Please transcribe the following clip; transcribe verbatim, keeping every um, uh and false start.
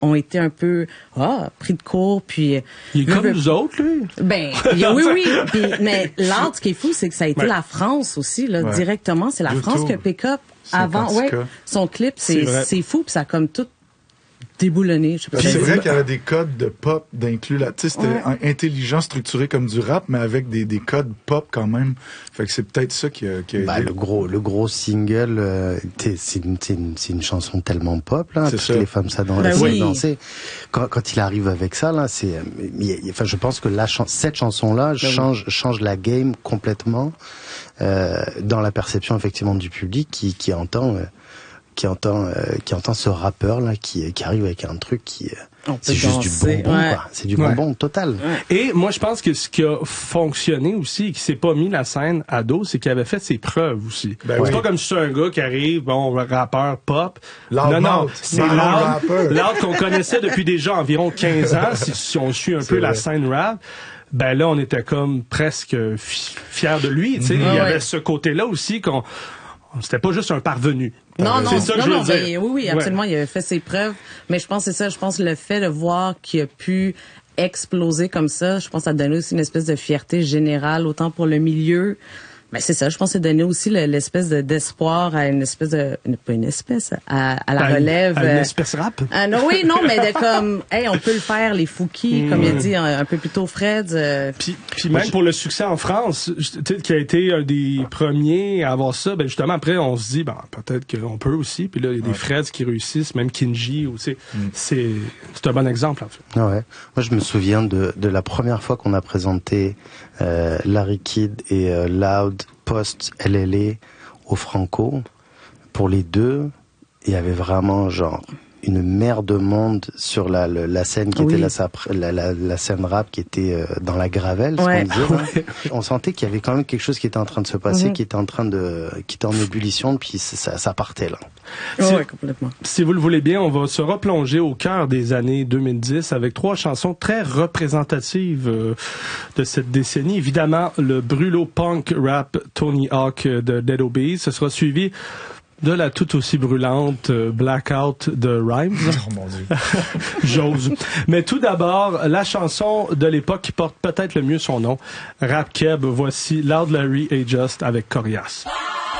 ont été un peu ah pris de court, puis il est comme nous autres, lui. Ben oui oui, puis, mais l'art, ce qui est fou, c'est que ça a été ouais. la France aussi là ouais. directement, c'est la YouTube. France qui a pick up avant ouais son clip, c'est c'est, c'est fou, puis ça a comme tout déboulonné. Je sais pas. C'est vrai qu'il y avait des codes de pop d'inclus là. Tu sais, c'était ouais. intelligent, structuré comme du rap, mais avec des, des codes pop quand même. Fait que c'est peut-être ça qui a, qui a bah, aidé. Le gros, le gros single, euh, c'est une, c'est une, c'est une chanson tellement pop là. Toutes ça. Les femmes ça dans bah, oui. danser. Quand, quand il arrive avec ça là, c'est, enfin, je pense que la ch- cette chanson là bah, change, oui. change la game complètement euh, dans la perception effectivement du public qui, qui entend. Euh, qui entend euh, qui entend ce rappeur là qui qui arrive avec un truc qui euh, c'est juste danser, du bonbon ouais. quoi. C'est du bonbon ouais. total. Ouais. Et moi je pense que ce qui a fonctionné aussi et qui s'est pas mis la scène à dos, c'est qu'il avait fait ses preuves aussi. Ben c'est oui. pas comme si c'est un gars qui arrive, bon rappeur pop. Loud non non, mouth. c'est Loud, Loud qu'on connaissait depuis déjà environ quinze ans si, si on suit un c'est peu vrai. La scène rap. Ben là on était comme presque fiers de lui, tu sais, mm-hmm. il y avait ouais. ce côté-là aussi qu'on c'était pas juste un parvenu. Non, non, c'est ça non, que je veux non, dire. ben, oui, oui, absolument, ouais. il avait fait ses preuves. Mais je pense que c'est ça, je pense le fait de voir qu'il a pu exploser comme ça, je pense que ça donnait aussi une espèce de fierté générale, autant pour le milieu. Mais c'est ça, je pense que ça donnait aussi le, l'espèce de, d'espoir à une espèce de, pas une espèce, à, à la à relève. Une, à une espèce rap? Ah, non, oui, non, mais de comme, hey, on peut le faire, les Fouki, mmh. comme il a dit un, un peu plus tôt Fred. Euh, puis, puis même je... pour le succès en France, tu sais, qui a été un des premiers à avoir ça, ben justement après on se dit, ben peut-être qu'on peut aussi. Puis là il y a des ouais. Freds qui réussissent, même Kinji, ou tu sais, mmh. c'est, c'est un bon exemple en fait. Ah ouais. Moi je me souviens de, de la première fois qu'on a présenté euh, Larry Kidd et euh, Loud post L L A au Franco. Pour les deux, il y avait vraiment genre une mer de monde sur la, la, la scène qui oui. était la, la, la, la scène rap qui était euh, dans la gravelle, ouais. ce qu'on disait. Ouais. On sentait qu'il y avait quand même quelque chose qui était en train de se passer, mm-hmm. qui était en train de, qui était en ébullition, puis ça, ça partait là. Si, ouais, complètement. Si vous le voulez bien, on va se replonger au cœur des années deux mille dix avec trois chansons très représentatives euh, de cette décennie. Évidemment, le brûlot punk rap Tony Hawk de Dead Obeez. Ce sera suivi de la tout aussi brûlante euh, Blackout de Rhymes. Oh mon Dieu. J'ose. Mais tout d'abord, la chanson de l'époque qui porte peut-être le mieux son nom. Rap Keb, voici Loud Larry et Just avec Corias.